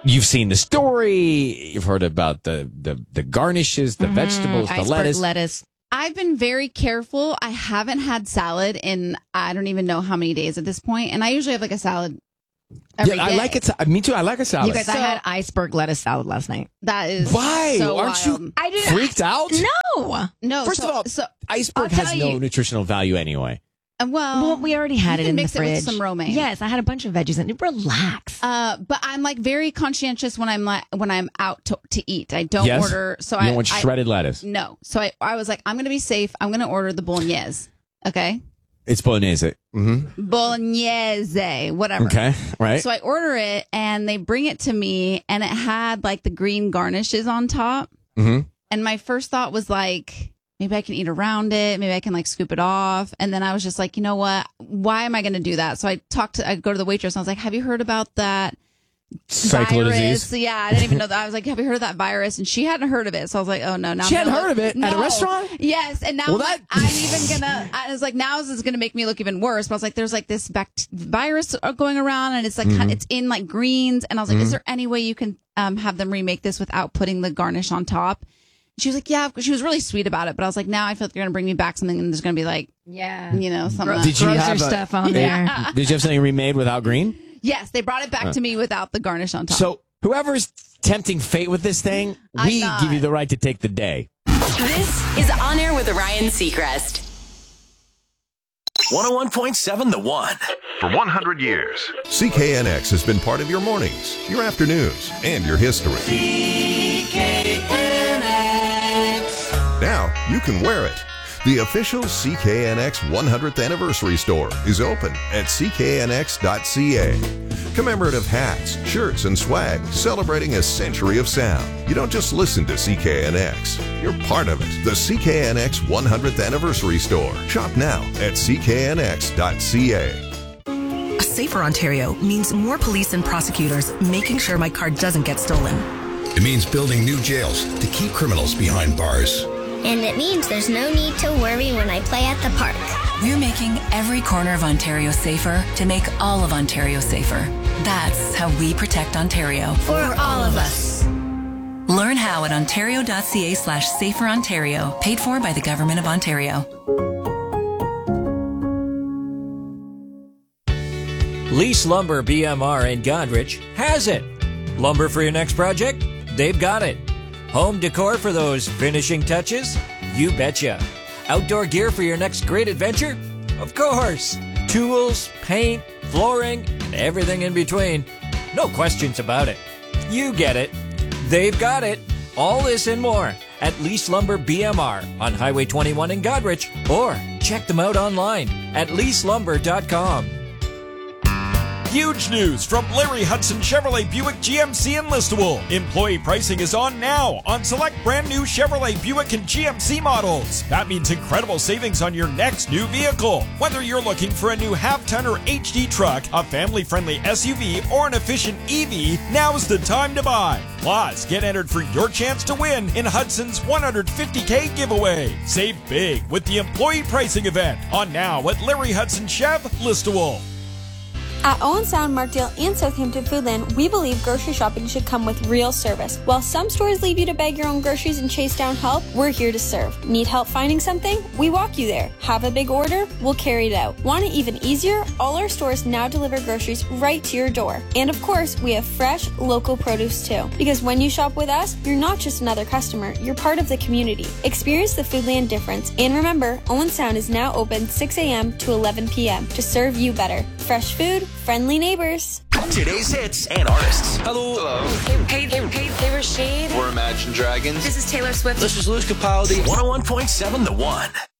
You've seen the story. You've heard about the garnishes, the vegetables, the lettuce. I've been very careful. I haven't had salad in I don't even know how many days at this point, and I usually have like a salad every day. I like it. Me too. I like a salad. You guys, I had iceberg lettuce salad last night. That is why? So Aren't wild. you freaked out? No. First of all, iceberg has no nutritional value anyway. Well, we already had it in the mix fridge. it with some romaine. Yes, I had a bunch of veggies in it. Relax. But I'm like very conscientious when I'm out to eat. I don't order. So you don't want shredded lettuce. No. So I was like, I'm going to be safe. I'm going to order the bolognese. Okay. It's bolognese. Bolognese, whatever. Okay, right. So I order it, and they bring it to me, and it had like the green garnishes on top. And my first thought was like, maybe I can eat around it. Maybe I can like scoop it off. And then I was just like, you know what? Why am I going to do that? So I go to the waitress, and I was like, have you heard about that cyclo disease? So, yeah, I didn't even know that. I was like, have you heard of that virus? And she hadn't heard of it. So I was like, oh no. Now she hadn't heard of it at a restaurant? Yes. And now I'm even going to, I was like, now this is going to make me look even worse. But I was like, there's like this virus going around, and it's like, it's in like greens. And I was like, is there any way you can have them remake this without putting the garnish on top? She was like, yeah, she was really sweet about it. But I was like, now I feel like they're going to bring me back something, and there's going to be like, something. Did you have stuff on there? Did you have something remade without green? Yes, they brought it back to me without the garnish on top. So whoever's tempting fate with this thing, we give you the right to take the day. This is On Air with Ryan Seacrest. 101.7 The One. For 100 years, CKNX has been part of your mornings, your afternoons, and your history. Now you can wear it. The official CKNX 100th anniversary store is open at cknx.ca. Commemorative hats, shirts, and swag celebrating a century of sound. You don't just listen to CKNX. You're part of it. The CKNX 100th anniversary store. Shop now at cknx.ca. A safer Ontario means more police and prosecutors making sure my car doesn't get stolen. It means building new jails to keep criminals behind bars. And it means there's no need to worry when I play at the park. We're making every corner of Ontario safer to make all of Ontario safer. That's how we protect Ontario. For all of us. Learn how at ontario.ca/saferontario. Paid for by the Government of Ontario. Lease Lumber BMR in Godrich has it. Lumber for your next project? They've got it. Home decor for those finishing touches? You betcha. Outdoor gear for your next great adventure? Of course. Tools, paint, flooring, and everything in between. No questions about it. You get it. They've got it. All this and more at Lease Lumber BMR on Highway 21 in Godrich, or check them out online at leaselumber.com. Huge news from Larry Hudson Chevrolet Buick GMC in Listowel. Employee pricing is on now on select brand new Chevrolet Buick and GMC models. That means incredible savings on your next new vehicle. Whether you're looking for a new half-ton or HD truck, a family-friendly SUV, or an efficient EV, now's the time to buy. Plus, get entered for your chance to win in Hudson's $150K giveaway. Save big with the employee pricing event on now at Larry Hudson Chev, Listowel. At Owen Sound, Markdale, and Southampton Foodland, we believe grocery shopping should come with real service. While some stores leave you to bag your own groceries and chase down help, we're here to serve. Need help finding something? We walk you there. Have a big order? We'll carry it out. Want it even easier? All our stores now deliver groceries right to your door. And of course, we have fresh, local produce too. Because when you shop with us, you're not just another customer, you're part of the community. Experience the Foodland difference. And remember, Owen Sound is now open 6 a.m. to 11 p.m. to serve you better. Fresh food, friendly neighbors. Today's hits and artists. Hello. Hey, Rashid. We're Imagine Dragons. This is Taylor Swift. This is Luis Capaldi. 101.7 The One.